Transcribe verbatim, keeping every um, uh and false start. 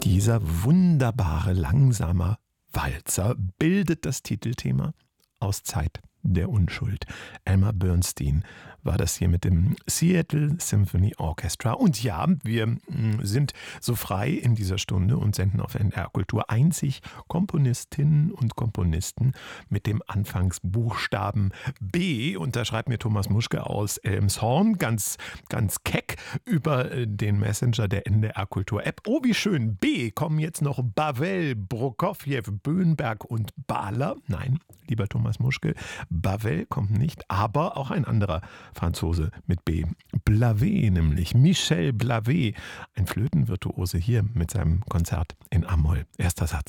Dieser wunderbare, langsame Walzer bildet das Titelthema aus Zeit der Unschuld. Elmer Bernstein war das hier mit dem Seattle Symphony Orchestra. Und ja, wir mm, sind so frei in dieser Stunde und senden auf N D R Kultur einzig Komponistinnen und Komponisten mit dem Anfangsbuchstaben B. Und da schreibt mir Thomas Muschke aus Elmshorn ganz, ganz keck über äh, den Messenger der N D R Kultur App. Oh, wie schön. B kommen jetzt noch Bavel, Prokofjew, Böhnberg und Bahler. Nein, lieber Thomas Muschke, Bavel kommt nicht, aber auch ein anderer Franzose mit B. Blavet nämlich, Michel Blavet, ein Flötenvirtuose hier mit seinem Konzert in A-Moll. Erster Satz.